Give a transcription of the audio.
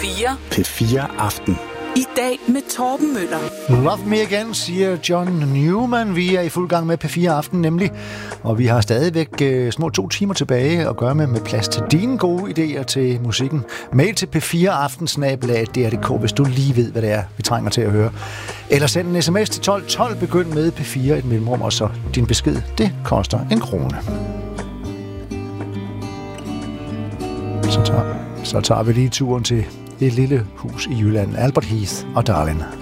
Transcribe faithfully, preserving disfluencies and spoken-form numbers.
fire. P fire Aften. I dag med Torben Møller. Love me again, siger John Newman. Vi er i fuld gang med P fire Aften nemlig, og vi har stadigvæk øh, små to timer tilbage at gøre med, med plads til dine gode idéer til musikken. Mail til p fire aften snabel-a d r punktum d k, hvis du lige ved, hvad det er, vi trænger til at høre. Eller send en sms til tolv tolv, begynd med P fire, et mellemrum, og så din besked. Det koster en krone. Så tager, så tager vi lige turen til et lille hus i Jylland, Albert Heath og Darlin.